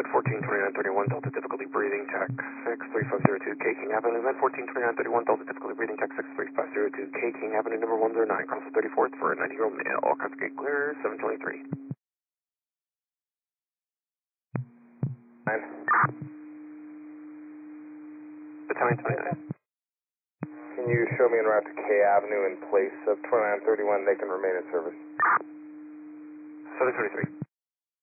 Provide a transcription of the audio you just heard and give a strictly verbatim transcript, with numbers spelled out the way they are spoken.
event fourteen twenty-nine thirty-one, Delta difficulty breathing, tech six three five zero two, K King Avenue, event fourteen twenty-nine thirty-one, Delta difficulty breathing, tech six three five zero two, K King Avenue, number one zero nine, cross the thirty-fourth for a ninety-year-old male, all kinds of gate clear, seven twenty-three. Nine. Battalion twenty-nine. Can you show me en route to K Avenue in place of twenty-nine thirty-one? They can remain in service. seven twenty-three.